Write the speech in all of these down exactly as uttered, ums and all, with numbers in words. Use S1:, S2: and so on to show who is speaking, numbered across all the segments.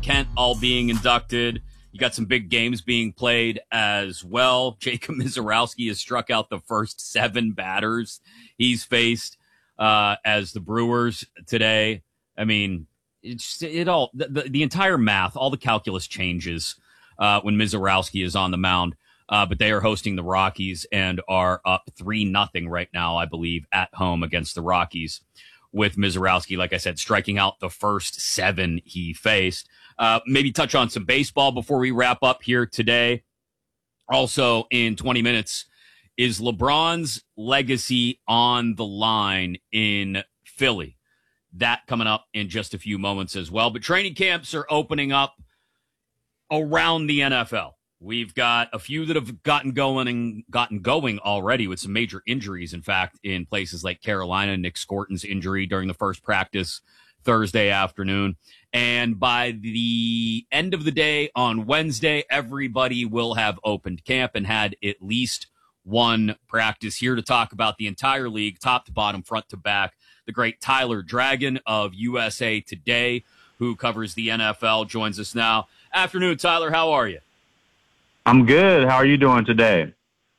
S1: Kent all being inducted. You got some big games being played as well. Jacob Misiorowski has struck out the first seven batters he's faced uh, as the Brewers today. I mean, it's it all the, the, the entire math, all the calculus changes uh, when Misiorowski is on the mound. Uh, but they are hosting the Rockies and are up three nothing right now, I believe, at home against the Rockies. With Misiorowski, like I said, striking out the first seven he faced. Uh, maybe touch on some baseball before we wrap up here today. Also, in twenty minutes, is LeBron's legacy on the line in Philly? That coming up in just a few moments as well. But training camps are opening up around the N F L. We've got a few that have gotten going and gotten going already with some major injuries. In fact, in places like Carolina, Nick Scorton's injury during the first practice Thursday afternoon. And by the end of the day on Wednesday, everybody will have opened camp and had at least one practice. Here to talk about the entire league, top to bottom, front to back, the great Tyler Dragon of U S A Today, who covers the N F L, joins us now. Afternoon, Tyler. How are you?
S2: I'm good. How are you doing today?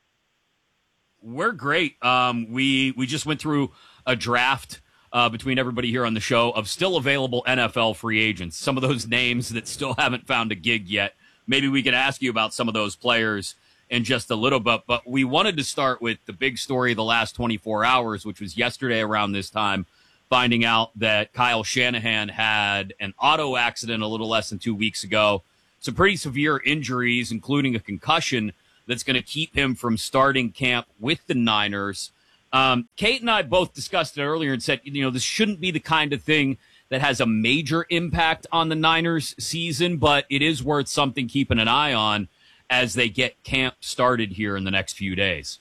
S1: We're great. Um, we we just went through a draft uh, between everybody here on the show of still available N F L free agents. Some of those names that still haven't found a gig yet. Maybe we can ask you about some of those players in just a little bit. But we wanted to start with the big story of the last twenty-four hours, which was yesterday around this time, finding out that Kyle Shanahan had an auto accident a little less than two weeks ago. Some pretty severe injuries, including a concussion that's going to keep him from starting camp with the Niners. Um, Kate and I both discussed it earlier and said, you know, this shouldn't be the kind of thing that has a major impact on the Niners season, but it is worth something keeping an eye on as they get camp started here in the next few days.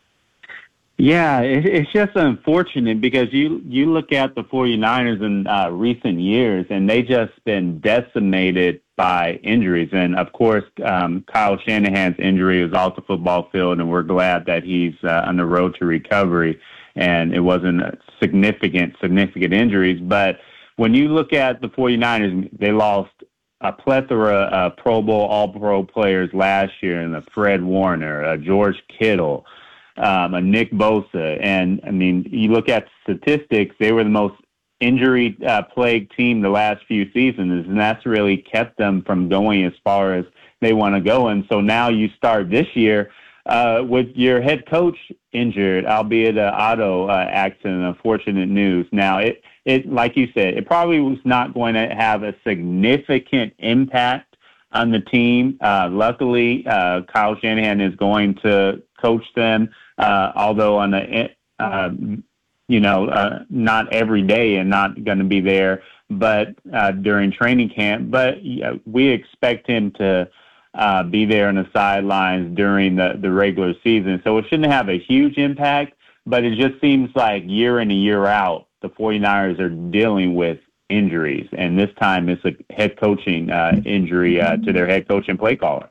S2: Yeah, it, it's just unfortunate because you, you look at the 49ers in uh, recent years, and they just been decimated by injuries. And, of course, um, Kyle Shanahan's injury was off the football field, and we're glad that he's uh, on the road to recovery, and it wasn't significant, significant injuries. But when you look at the 49ers, they lost a plethora of Pro Bowl, All-Pro players last year, and Fred Warner, uh, George Kittle, Um, a Nick Bosa. And, I mean, you look at statistics, they were the most injury-plagued uh, team the last few seasons, and that's really kept them from going as far as they want to go. And so now you start this year uh, with your head coach injured, albeit an auto uh, accident, unfortunate news. Now, it, it, like you said, it probably was not going to have a significant impact on the team. Uh, luckily, uh, Kyle Shanahan is going to coach them, uh, although on a, uh, you know, uh, not every day and not going to be there, but uh, during training camp. But uh, we expect him to uh, be there on the sidelines during the, the regular season. So it shouldn't have a huge impact, but it just seems like year in and year out, the 49ers are dealing with injuries. And this time it's a head coaching uh, injury uh, to their head coach and play caller.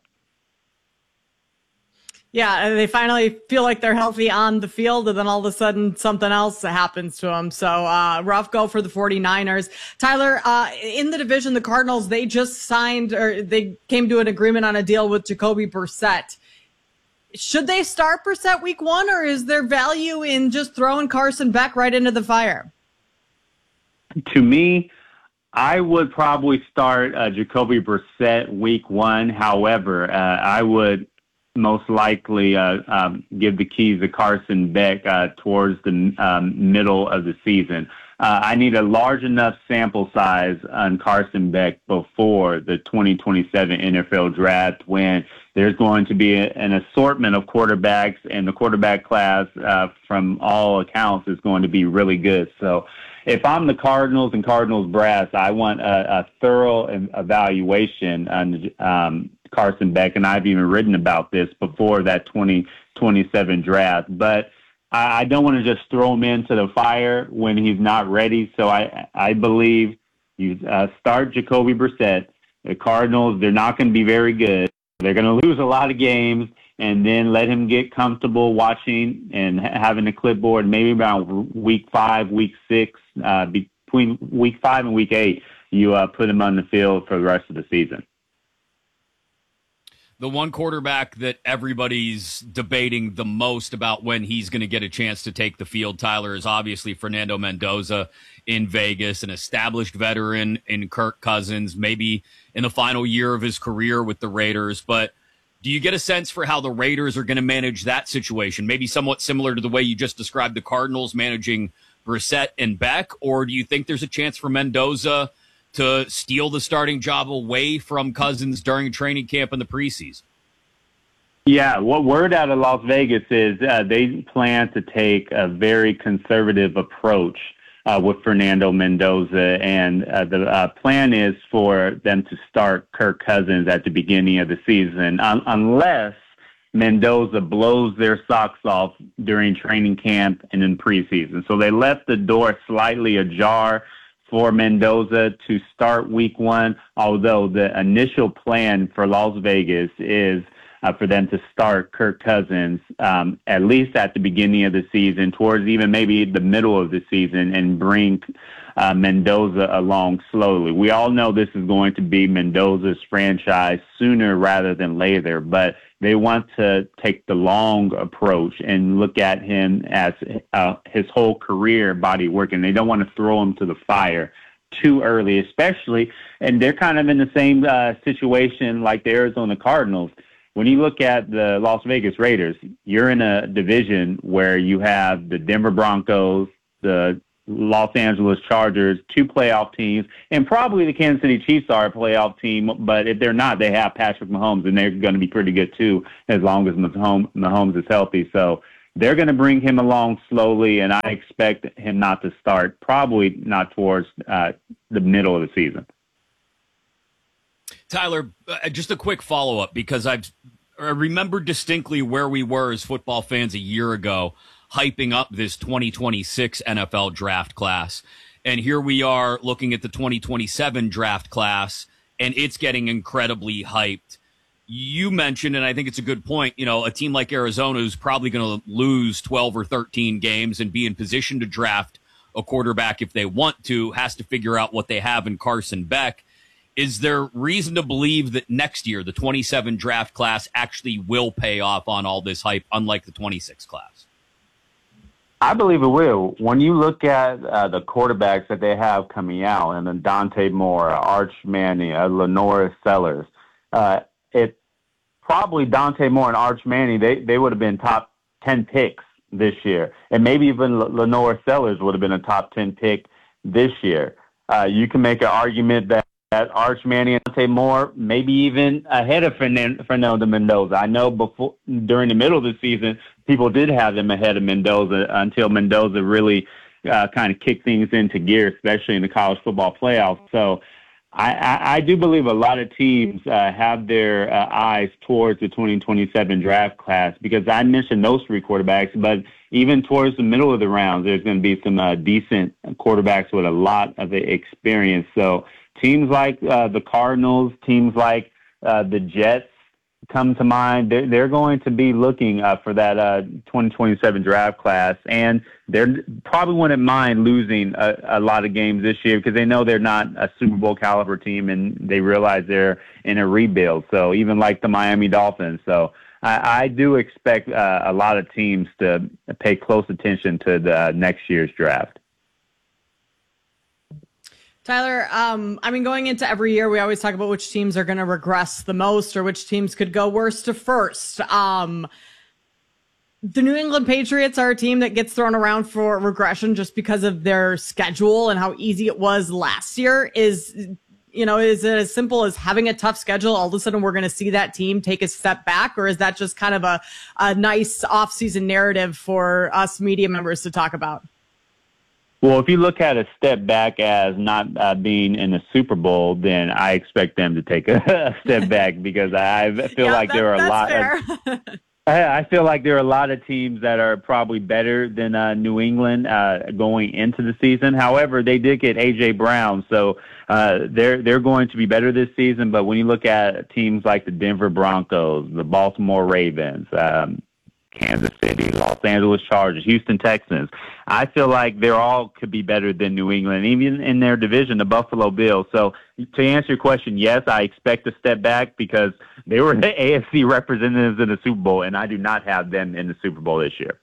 S3: Yeah, they finally feel like they're healthy on the field, and then all of a sudden something else happens to them. So uh rough go for the 49ers. Tyler, uh in the division, the Cardinals, they just signed, or they came to an agreement on a deal with Jacoby Brissett. Should they start Brissett week one, or is there value in just throwing Carson Beck right into the fire?
S2: To me, I would probably start uh, Jacoby Brissett week one. However, uh, I would most likely uh, um, give the keys to Carson Beck uh, towards the um, middle of the season. Uh, I need a large enough sample size on Carson Beck before the twenty twenty-seven N F L draft, when there's going to be a, an assortment of quarterbacks, and the quarterback class, uh, from all accounts, is going to be really good. So if I'm the Cardinals and Cardinals brass, I want a, a thorough evaluation on um, Carson Beck, and I've even written about this before that twenty twenty-seven draft. But I, I don't want to just throw him into the fire when he's not ready. So I, I believe you uh, start Jacoby Brissett. The Cardinals, they're not going to be very good. They're going to lose a lot of games, and then let him get comfortable watching and having a clipboard maybe around week five, week six, uh, between week five and week eight. you uh, put him on the field for the rest of the season.
S1: The one quarterback that everybody's debating the most about when he's going to get a chance to take the field, Tyler, is obviously Fernando Mendoza in Vegas, an established veteran in Kirk Cousins, maybe in the final year of his career with the Raiders. But do you get a sense for how the Raiders are going to manage that situation? Maybe somewhat similar to the way you just described the Cardinals managing Brissett and Beck, or do you think there's a chance for Mendoza to steal the starting job away from Cousins during training camp in the preseason?
S2: Yeah, what word out of Las Vegas is uh, they plan to take a very conservative approach uh, with Fernando Mendoza, and uh, the uh, plan is for them to start Kirk Cousins at the beginning of the season, un- unless Mendoza blows their socks off during training camp and in preseason. So they left the door slightly ajar for Mendoza to start week one, although the initial plan for Las Vegas is uh, for them to start Kirk Cousins um, at least at the beginning of the season, towards even maybe the middle of the season, and bring uh, Mendoza along slowly. We all know this is going to be Mendoza's franchise sooner rather than later, but they want to take the long approach and look at him as uh, his whole career body work, and they don't want to throw him to the fire too early, especially, and they're kind of in the same uh, situation like the Arizona Cardinals. When you look at the Las Vegas Raiders, you're in a division where you have the Denver Broncos, the Los Angeles Chargers, two playoff teams, and probably the Kansas City Chiefs are a playoff team, but if they're not, they have Patrick Mahomes, and they're going to be pretty good too as long as Mahomes, Mahomes is healthy. So they're going to bring him along slowly, and I expect him not to start, probably not towards uh, the middle of the season.
S1: Tyler, uh, just a quick follow-up, because I've, I remember distinctly where we were as football fans a year ago, hyping up this twenty twenty-six N F L draft class. And here we are looking at the twenty twenty-seven draft class, and it's getting incredibly hyped. You mentioned, and I think it's a good point, you know, a team like Arizona is probably going to lose twelve or thirteen games and be in position to draft a quarterback if they want to, has to figure out what they have in Carson Beck. Is there reason to believe that next year, the twenty-seven draft class actually will pay off on all this hype, unlike the twenty-six class?
S2: I believe it will. When you look at uh, the quarterbacks that they have coming out, and then Dante Moore, Arch Manning, uh, Lenore Sellers, uh, it probably Dante Moore and Arch Manning, they, they would have been top ten picks this year. And maybe even L- Lenore Sellers would have been a top ten pick this year. Uh, you can make an argument that, that Arch Manning and Dante Moore maybe even ahead of Fernando Mendoza. I know before during the middle of the season, people did have them ahead of Mendoza until Mendoza really uh, kind of kicked things into gear, especially in the college football playoffs. So I, I, I do believe a lot of teams uh, have their uh, eyes towards the twenty twenty-seven draft class, because I mentioned those three quarterbacks, but even towards the middle of the rounds, there's going to be some uh, decent quarterbacks with a lot of experience. So teams like uh, the Cardinals, teams like uh, the Jets come to mind. They're, they're going to be looking uh, for that uh, twenty twenty-seven draft class, and they probably wouldn't mind losing a, a lot of games this year because they know they're not a Super Bowl caliber team, and they realize they're in a rebuild. So even like the Miami Dolphins. So I, I do expect uh, a lot of teams to pay close attention to the next year's draft.
S3: Tyler, um, I mean, going into every year, we always talk about which teams are going to regress the most or which teams could go worst to first. Um, the New England Patriots are a team that gets thrown around for regression just because of their schedule and how easy it was last year. Is, you know, is it as simple as having a tough schedule? All of a sudden, we're going to see that team take a step back, or is that just kind of a, a nice off-season narrative for us media members to talk about?
S2: Well, if you look at a step back as not uh, being in the Super Bowl, then I expect them to take a, a step back, because I feel
S3: yeah,
S2: like
S3: that,
S2: there are a lot
S3: fair.
S2: of I feel like there are a lot of teams that are probably better than uh, New England uh, going into the season. However, they did get A J Brown, so uh, they're they're going to be better this season. But when you look at teams like the Denver Broncos, the Baltimore Ravens, um, Kansas City, Los Angeles Chargers, Houston Texans. I feel like they're all could be better than New England, even in their division, the Buffalo Bills. So to answer your question, yes, I expect a step back because they were the A F C representatives in the Super Bowl, and I do not have them in the Super Bowl this year.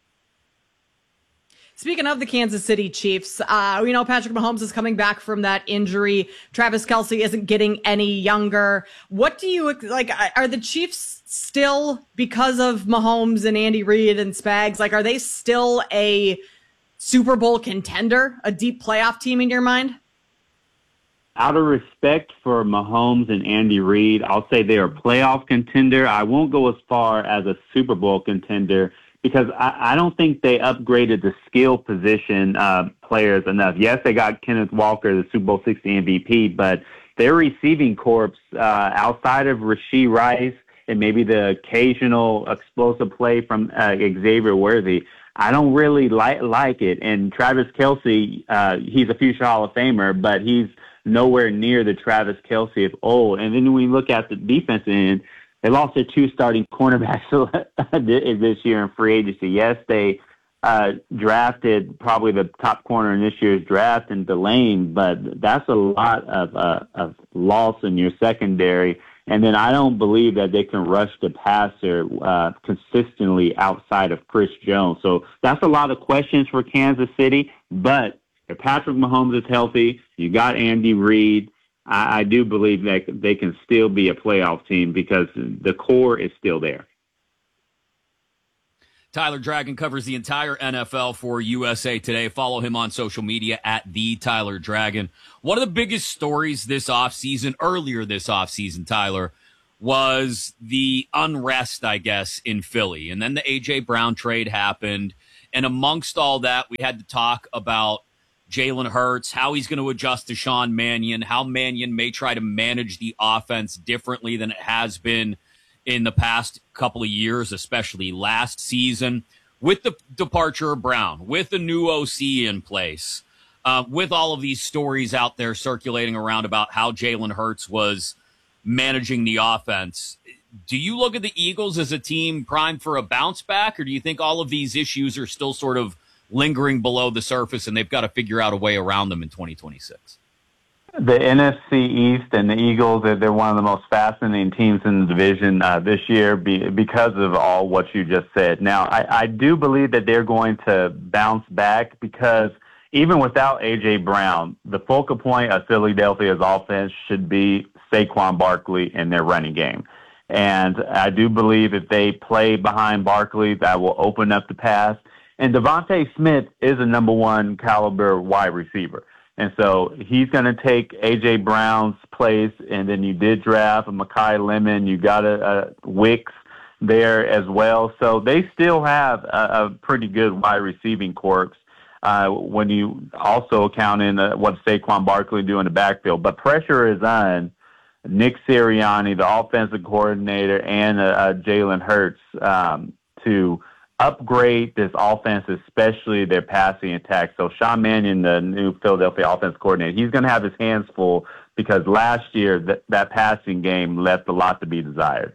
S3: Speaking of the Kansas City Chiefs, uh, we know Patrick Mahomes is coming back from that injury. Travis Kelce isn't getting any younger. What do you, like, are the Chiefs still, because of Mahomes and Andy Reid and Spags, like, are they still a Super Bowl contender, a deep playoff team in your mind?
S2: Out of respect for Mahomes and Andy Reid, I'll say they're a playoff contender. I won't go as far as a Super Bowl contender, because I, I don't think they upgraded the skill position uh, players enough. Yes, they got Kenneth Walker, the Super Bowl sixty M V P, but their receiving corps, uh, outside of Rashee Rice and maybe the occasional explosive play from uh, Xavier Worthy, I don't really like like it. And Travis Kelce, uh, he's a future Hall of Famer, but he's nowhere near the Travis Kelce of old. And then when we look at the defense end, they lost their two starting cornerbacks this year in free agency. Yes, they uh, drafted probably the top corner in this year's draft in Delane, but that's a lot of, uh, of loss in your secondary. And then I don't believe that they can rush the passer uh, consistently outside of Chris Jones. So that's a lot of questions for Kansas City. But if Patrick Mahomes is healthy, you got Andy Reid, I do believe that they can still be a playoff team because the core is still there.
S1: Tyler Dragon covers the entire N F L for U S A Today. Follow him on social media at the Tyler Dragon. One of the biggest stories this offseason, earlier this offseason, Tyler, was the unrest, I guess, in Philly. And then the A J Brown trade happened. And amongst all that, we had to talk about Jalen Hurts, how he's going to adjust to Sean Mannion, how Mannion may try to manage the offense differently than it has been in the past couple of years, especially last season. With the departure of Brown, with the new O C in place, uh, with all of these stories out there circulating around about how Jalen Hurts was managing the offense, do you look at the Eagles as a team primed for a bounce back, or do you think all of these issues are still sort of lingering below the surface and they've got to figure out a way around them in twenty twenty-six?
S2: The N F C East and the Eagles, they're one of the most fascinating teams in the division uh, this year because of all what you just said. Now, I, I do believe that they're going to bounce back because even without A J Brown, the focal point of Philadelphia's offense should be Saquon Barkley and their running game. And I do believe if they play behind Barkley, that will open up the pass. And Devontae Smith is a number one caliber wide receiver. And so he's going to take A J Brown's place. And then you did draft a Mekhi Lemon. You got a, a Wicks there as well. So they still have a, a pretty good wide receiving corps uh, when you also count in uh, what Saquon Barkley do in the backfield. But pressure is on Nick Sirianni, the offensive coordinator, and uh, uh, Jalen Hurts um, to upgrade this offense, especially their passing attack. So Sean Mannion, the new Philadelphia offense coordinator, he's going to have his hands full because last year th- that passing game left a lot to be desired.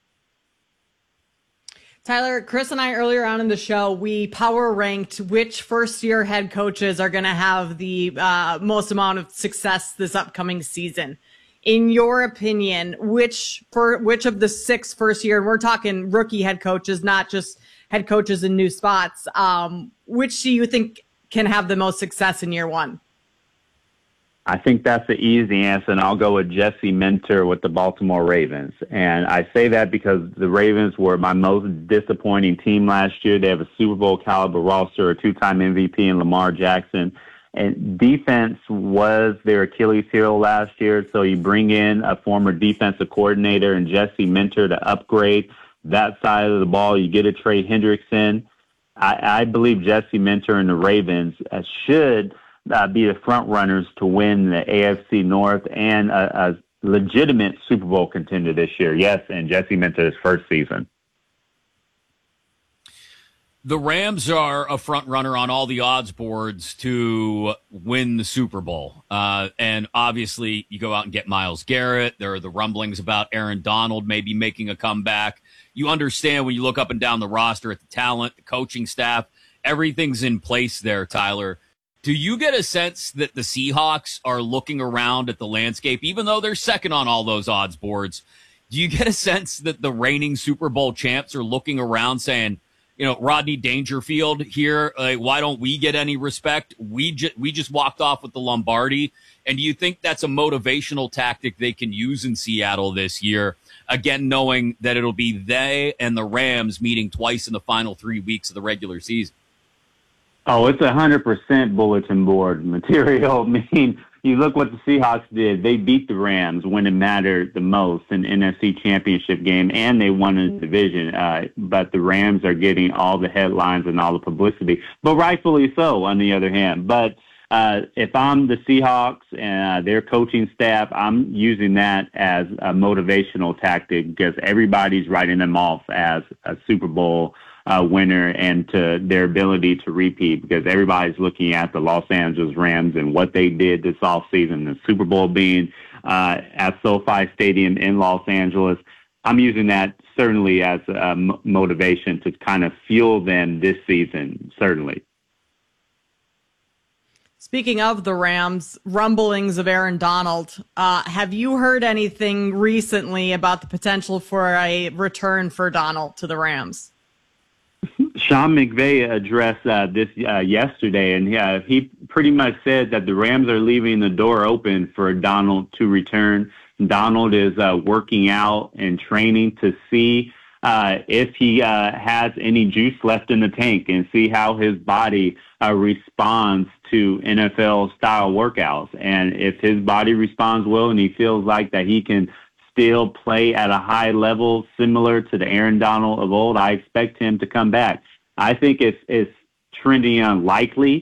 S3: Tyler, Chris and I earlier on in the show, we power ranked which first-year head coaches are going to have the uh, most amount of success this upcoming season. In your opinion, which for which of the six first-year, and we're talking rookie head coaches, not just head coaches in new spots, um, which do you think can have the most success in year one?
S2: I think that's the easy answer, and I'll go with Jesse Minter with the Baltimore Ravens. And I say that because the Ravens were my most disappointing team last year. They have a Super Bowl caliber roster, a two-time M V P in Lamar Jackson. And defense was their Achilles heel last year, so you bring in a former defensive coordinator and Jesse Minter to upgrade that side of the ball. You get a Trey Hendrickson. I, I believe Jesse Minter and the Ravens uh, should uh, be the front runners to win the A F C North and a, a legitimate Super Bowl contender this year. Yes, and Jesse Minter's first season.
S1: The Rams are a front runner on all the odds boards to win the Super Bowl. Uh, and obviously, you go out and get Myles Garrett. There are the rumblings about Aaron Donald maybe making a comeback. You understand when you look up and down the roster at the talent, the coaching staff, everything's in place there, Tyler. Do you get a sense that the Seahawks are looking around at the landscape, even though they're second on all those odds boards? Do you get a sense that the reigning Super Bowl champs are looking around saying, you know, Rodney Dangerfield here, like, why don't we get any respect? We, ju- we just walked off with the Lombardi. And do you think that's a motivational tactic they can use in Seattle this year? Again, knowing that it'll be they and the Rams meeting twice in the final three weeks of the regular season.
S2: Oh, it's one hundred percent bulletin board material. I mean, you look what the Seahawks did. They beat the Rams when it mattered the most in the N F C Championship game, and they won the division. Uh, but the Rams are getting all the headlines and all the publicity, but rightfully so, on the other hand. But uh, if I'm the Seahawks and uh, their coaching staff, I'm using that as a motivational tactic because everybody's writing them off as a Super Bowl Uh, winner and to their ability to repeat because everybody's looking at the Los Angeles Rams and what they did this offseason, the Super Bowl being uh, at SoFi Stadium in Los Angeles. I'm using that certainly as a m- motivation to kind of fuel them this season, certainly.
S3: Speaking of the Rams, rumblings of Aaron Donald, uh, have you heard anything recently about the potential for a return for Donald to the Rams?
S2: Sean McVay addressed uh, this uh, yesterday, and uh, he pretty much said that the Rams are leaving the door open for Donald to return. Donald is uh, working out and training to see uh, if he uh, has any juice left in the tank and see how his body uh, responds to N F L-style workouts. And if his body responds well and he feels like that he can still play at a high level similar to the Aaron Donald of old, I expect him to come back. I think it's, it's trending unlikely